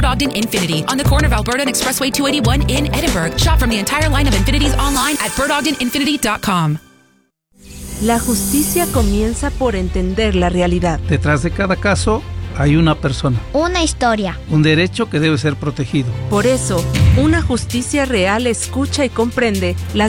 Ogden Infinity on the corner of Alberta and Expressway 281 in Edinburgh. Shop from the entire line of Infinities online at birdogdeninfinity.com. La justicia comienza por entender la realidad. Detrás de cada caso hay una persona. Una historia. Un derecho que debe ser protegido. Por eso, una justicia real escucha y comprende las